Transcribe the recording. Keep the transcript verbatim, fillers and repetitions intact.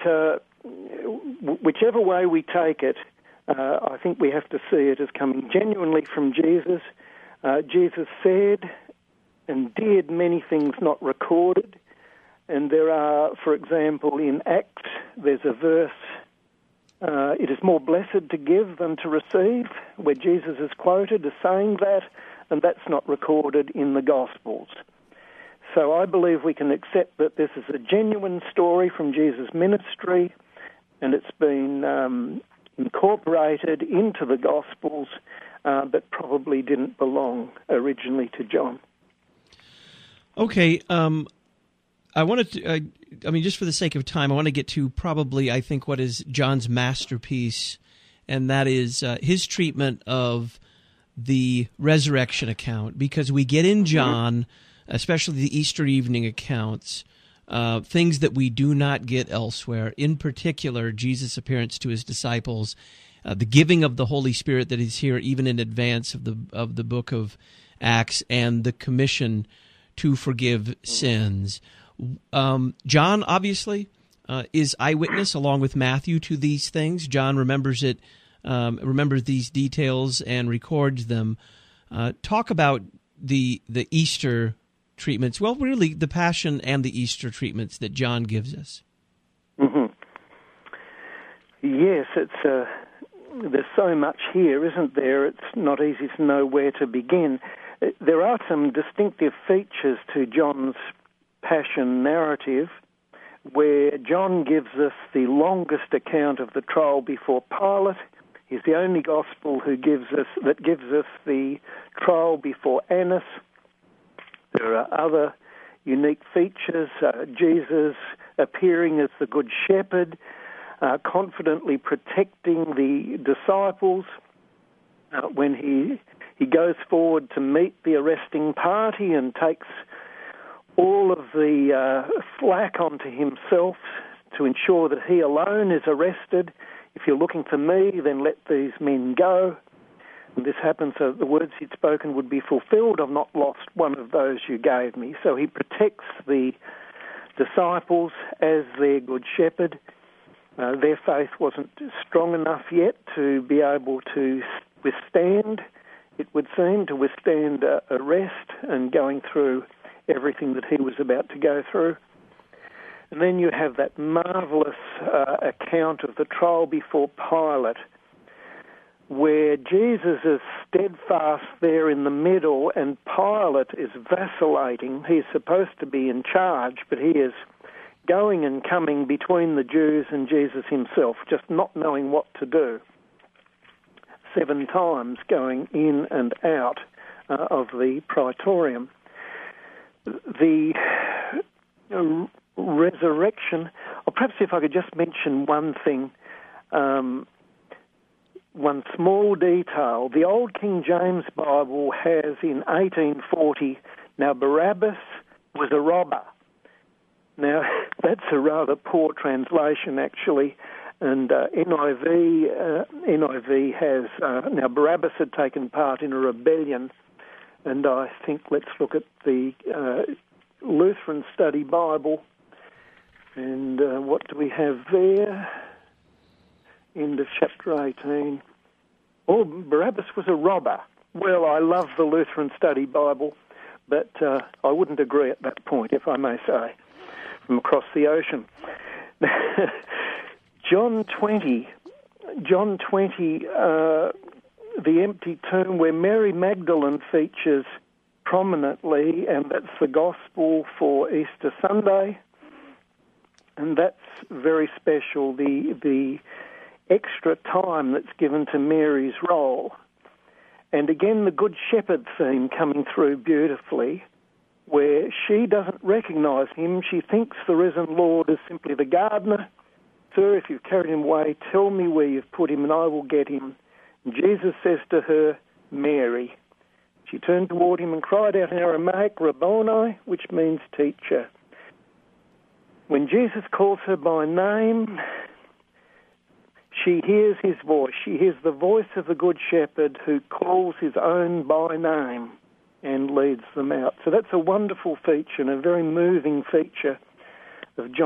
uh, whichever way we take it, uh, I think we have to see it as coming genuinely from Jesus. Uh, Jesus said and did many things not recorded. And there are, for example, in Acts, there's a verse, uh, it is more blessed to give than to receive, where Jesus is quoted as saying that, and that's not recorded in the Gospels. So I believe we can accept that this is a genuine story from Jesus' ministry, and it's been um, incorporated into the Gospels, uh, but probably didn't belong originally to John. Okay, um, I wanted to, I, I mean, just for the sake of time, I want to get to probably, I think, what is John's masterpiece, and that is uh, his treatment of the resurrection account, because we get in John, especially the Easter evening accounts, uh, things that we do not get elsewhere. In particular, Jesus' appearance to his disciples, uh, the giving of the Holy Spirit that is here even in advance of the of the book of Acts, and the commission to forgive sins. Um, John, obviously, uh, is eyewitness, along with Matthew, to these things. John remembers it, um, remembers these details and records them. Uh, talk about the the Easter treatments. Well, really, the Passion and the Easter treatments that John gives us. Mm-hmm. Yes, it's uh, there's so much here, isn't there? It's not easy to know where to begin. There are some distinctive features to John's Passion narrative, where John gives us the longest account of the trial before Pilate. He's the only gospel who gives us that gives us the trial before Annas. There are other unique features. Uh, Jesus appearing as the Good Shepherd, uh, confidently protecting the disciples uh, when he he goes forward to meet the arresting party and takes all of the uh, flack onto himself to ensure that he alone is arrested. If you're looking for me, then let these men go. And this happens so that the words he'd spoken would be fulfilled. I've not lost one of those you gave me. So he protects the disciples as their good shepherd. Uh, their faith wasn't strong enough yet to be able to withstand, it would seem, to withstand uh, arrest and going through everything that he was about to go through. And then you have that marvellous uh, account of the trial before Pilate, where Jesus is steadfast there in the middle and Pilate is vacillating. He's supposed to be in charge, but he is going and coming between the Jews and Jesus himself, just not knowing what to do. Seven times going in and out uh, of the praetorium. The uh, resurrection, or perhaps if I could just mention one thing, um, one small detail. The old King James Bible has in eighteen forty, now Barabbas was a robber. Now, that's a rather poor translation, actually, and uh, N I V uh, N I V has, uh, now Barabbas had taken part in a rebellion. And I think let's look at the uh, Lutheran Study Bible. And uh, what do we have there? End of chapter eighteen. Oh, Barabbas was a robber. Well, I love the Lutheran Study Bible, but uh, I wouldn't agree at that point, if I may say, from across the ocean. John twenty. John twenty... Uh, the empty tomb, where Mary Magdalene features prominently, and that's the gospel for Easter Sunday, and that's very special, the the extra time that's given to Mary's role. And again, the Good Shepherd theme coming through beautifully, where she doesn't recognise him. She thinks the risen Lord is simply the gardener. Sir, if you've carried him away, tell me where you've put him and I will get him. Jesus says to her, Mary. She turned toward him and cried out in Aramaic, Rabboni, which means teacher. When Jesus calls her by name, she hears his voice. She hears the voice of the Good Shepherd who calls his own by name and leads them out. So that's a wonderful feature and a very moving feature of John.